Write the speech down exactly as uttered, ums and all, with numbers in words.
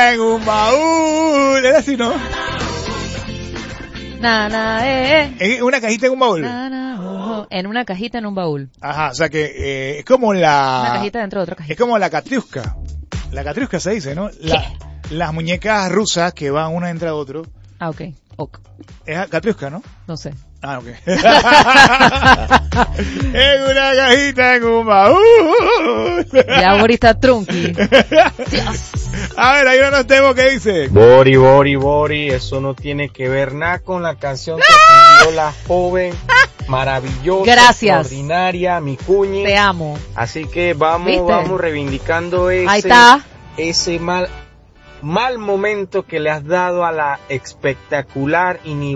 cajita en un baúl. Era así, ¿no? Na, na, eh, eh. En una cajita en un baúl. Na, na, oh, oh. En una cajita, en un baúl. Ajá, o sea que eh, es como la... Una cajita dentro de otra cajita. Es como la Katiuska. La Katiuska se dice, ¿no? La, las muñecas rusas que van una entre otro. Ah, ok. Ok. Es Katiuska, ¿no? No sé. Ah, ok. En una cajita en un baúl. Ya ahorita trunqui. Dios. A ver, ahí no nos temo, ¿qué dice? Bori, Bori, Bori, eso no tiene que ver nada con la canción que pidió la joven, maravillosa, Gracias. extraordinaria, mi cuñi. Te amo. Así que vamos, ¿Viste? vamos reivindicando ese, Ahí está. ese mal, mal momento que le has dado a la espectacular, inigualable